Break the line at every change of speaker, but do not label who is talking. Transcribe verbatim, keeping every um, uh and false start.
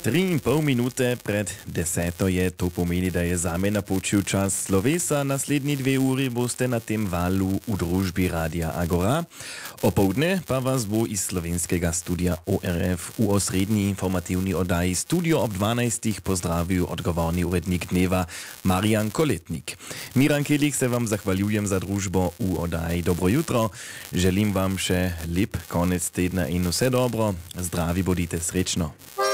Tri in pol minute pred deseto je, to pomeni, da je zame napočil čas slovesa. Naslednji dve uri boste na tem valu v družbi Radia Agora. Opoldne pa vas bo iz slovenskega studia O R F v osrednji informativni oddaji Studio ob dvanajstih pozdravil odgovorni urednik dneva Marijan Koletnik. Miran Kelik se vam zahvaljujem za družbo v oddaji Dobro jutro. Želim vam še lep konec tedna in vse dobro. Zdravi bodite, srečno.